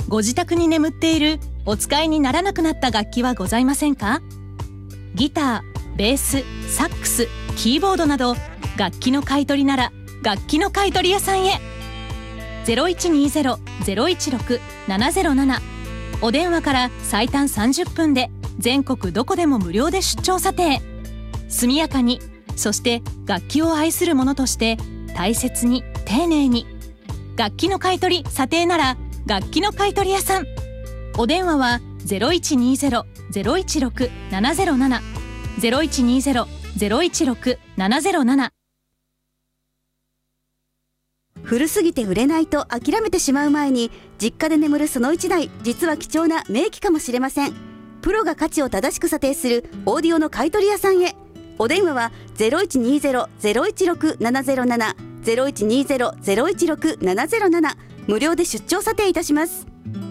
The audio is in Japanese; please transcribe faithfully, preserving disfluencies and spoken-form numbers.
ご自宅に眠っているお使いにならなくなった楽器はございませんか？ギター、ベース、サックス、キーボードなど楽器の買い取りなら楽器の買い取り屋さんへ。 ゼロいちにゼロ ゼロいちろく ななゼロなな お電話から最短さんじゅっぷんで全国どこでも無料で出張査定。速やかに、そして楽器を愛する者として大切に丁寧に。楽器の買い取り査定なら楽器の買い取り屋さん。お電話は ゼロいちにゼロ ゼロいちろく ななゼロなな ゼロいちにゼロ ゼロいちろく ななゼロなな。 古すぎて売れないと諦めてしまう前に、実家で眠るその一台、実は貴重な名機かもしれません。プロが価値を正しく査定するオーディオの買い取り屋さんへ。お電話は ゼロいちにゼロ ゼロいちろく ななゼロなな ゼロいちにゼロ ゼロいちろく ななゼロなな。無料で出張査定いたします。